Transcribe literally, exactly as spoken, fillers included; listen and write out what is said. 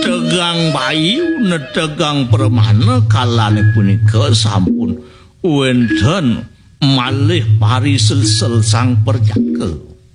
nedegang bayu nedegang permana kalane punika sampun wonten malih pariselsel sang perjaka